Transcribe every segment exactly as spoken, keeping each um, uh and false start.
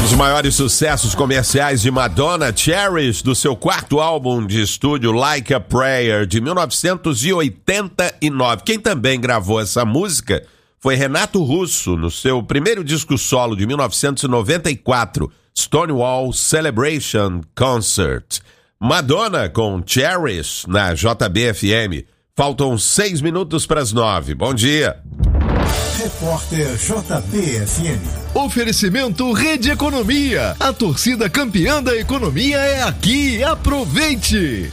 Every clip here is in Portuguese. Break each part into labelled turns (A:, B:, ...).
A: Os maiores sucessos comerciais de Madonna, Cherish, do seu quarto álbum de estúdio Like a Prayer, de mil novecentos e oitenta e nove. Quem também gravou essa música foi Renato Russo, no seu primeiro disco solo de mil novecentos e noventa e quatro, Stonewall Celebration Concert. Madonna com Cherish na J B F M. Faltam seis minutos para as nove. Bom dia.
B: Repórter J B F M.
C: Oferecimento Rede Economia. A torcida campeã da economia é aqui. Aproveite!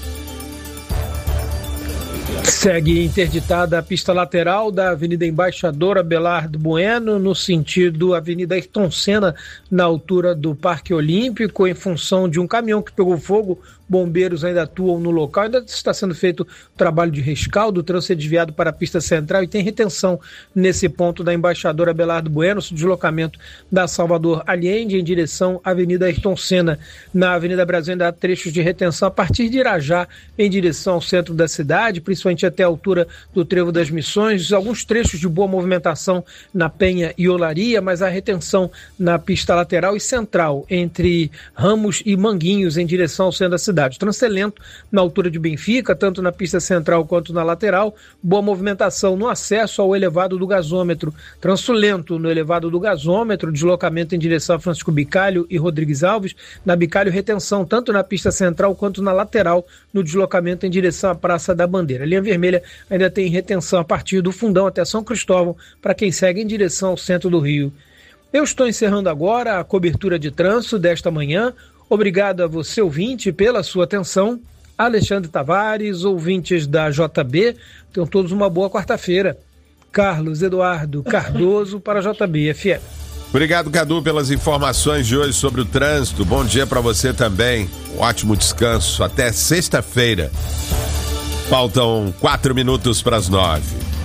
D: Segue interditada a pista lateral da Avenida Embaixador Abelardo Bueno, no sentido Avenida Ayrton Senna, na altura do Parque Olímpico, em função de um caminhão que pegou fogo. Bombeiros ainda atuam no local, ainda está sendo feito o trabalho de rescaldo, o trânsito é desviado para a pista central e tem retenção nesse ponto da Embaixador Abelardo Bueno, deslocamento da Salvador Allende em direção à Avenida Ayrton Senna. Na Avenida Brasil ainda há trechos de retenção a partir de Irajá em direção ao centro da cidade, principalmente até a altura do Trevo das Missões, alguns trechos de boa movimentação na Penha e Olaria, mas há retenção na pista lateral e central entre Ramos e Manguinhos em direção ao centro da cidade. O trânsito é lento na altura de Benfica, tanto na pista central quanto na lateral. Boa movimentação no acesso ao elevado do gasômetro. Trânsito lento no elevado do gasômetro, deslocamento em direção a Francisco Bicalho e Rodrigues Alves. Na Bicalho, retenção tanto na pista central quanto na lateral, no deslocamento em direção à Praça da Bandeira. A linha vermelha ainda tem retenção a partir do Fundão até São Cristóvão, para quem segue em direção ao centro do Rio. Eu estou encerrando agora a cobertura de trânsito desta manhã. Obrigado a você, ouvinte, pela sua atenção. Alexandre Tavares, ouvintes da J B, tenham todos uma boa quarta-feira. Carlos Eduardo Cardoso para a J B F M.
A: Obrigado, Cadu, pelas informações de hoje sobre o trânsito. Bom dia para você também. Um ótimo descanso. Até sexta-feira. Faltam quatro minutos para as nove.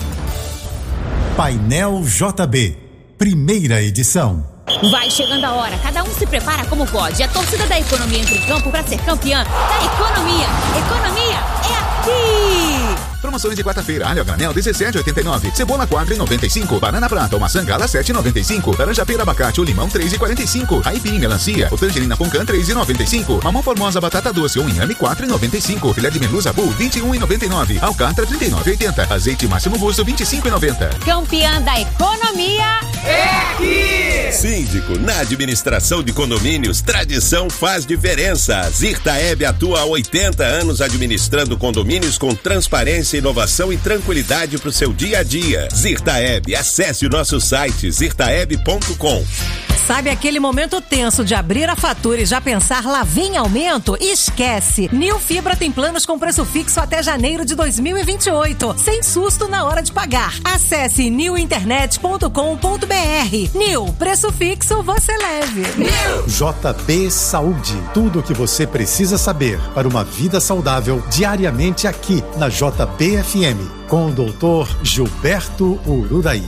B: Painel J B, primeira edição.
E: Vai chegando a hora, cada um se prepara como pode. A torcida da economia entra em campo para ser campeã da economia. Economia é aqui!
F: Promoções de quarta-feira. Alho a granel dezessete e oitenta e nove. Cebola quatro e noventa e cinco. Banana prata ou maçã gala sete e noventa e cinco. Laranja pera abacate ou limão três e quarenta e cinco. Aipim melancia ou tangerina poncan três e noventa e cinco. Mamão formosa batata doce ou inhame quatro e noventa e cinco. Filé de merluza bull vinte e um e noventa e nove. Alcatra trinta e nove e oitenta. Azeite máximo gosto vinte e cinco e noventa.
E: Campeã da economia é aqui!
A: Síndico, na administração de condomínios, tradição faz diferença. Zirtaeb atua há oitenta anos administrando condomínios com transparência, inovação e tranquilidade para o seu dia a dia. Zirtaeb, acesse o nosso site zirtaeb ponto com.
G: Sabe aquele momento tenso de abrir a fatura e já pensar lá vem aumento? Esquece! Nil Fibra tem planos com preço fixo até janeiro de dois mil e vinte e oito, sem susto na hora de pagar. Acesse nil internet ponto com ponto br. Nil, preço fixo você leve. Nil!
B: J B Saúde, tudo o que você precisa saber para uma vida saudável diariamente aqui na J B F M, com o doutor Gilberto Ururaí.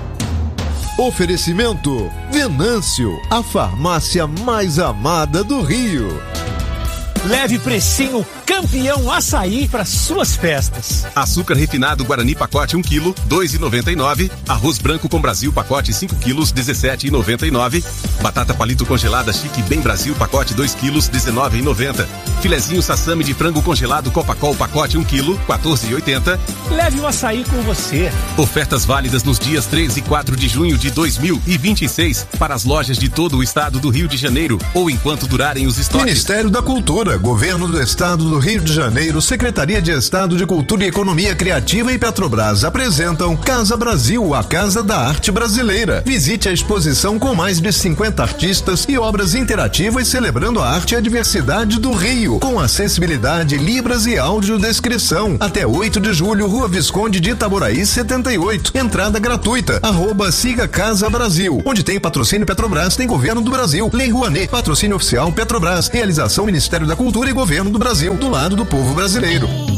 C: Oferecimento Venâncio, a farmácia mais amada do Rio.
H: Leve precinho campeão açaí para suas festas.
I: Açúcar refinado Guarani pacote um quilo, dois reais e noventa e nove. Arroz branco com Brasil pacote cinco quilos, dezessete reais e noventa e nove. Batata palito congelada Chique Bem Brasil pacote dois quilos, dezenove reais e noventa. Filezinho sassami de frango congelado Copacol pacote um quilo, quatorze reais e oitenta.
H: Leve o açaí com você.
I: Ofertas válidas nos dias três e quatro de junho de dois mil e vinte e seis para as lojas de todo o estado do Rio de Janeiro ou enquanto durarem os estoques.
C: Ministério da Cultura, Governo do Estado do Rio de Janeiro, Secretaria de Estado de Cultura e Economia Criativa e Petrobras apresentam Casa Brasil, a Casa da Arte Brasileira. Visite a exposição com mais de cinquenta artistas e obras interativas celebrando a arte e a diversidade do Rio, com acessibilidade, libras e audiodescrição. Até oito de julho, Rua Visconde de Itaboraí, setenta e oito. Entrada gratuita. Arroba Siga Casa Brasil. Onde tem patrocínio Petrobras, tem Governo do Brasil. Lei Rouanet, patrocínio oficial Petrobras. Realização Ministério da Cultura e Governo do Brasil, do lado do povo brasileiro.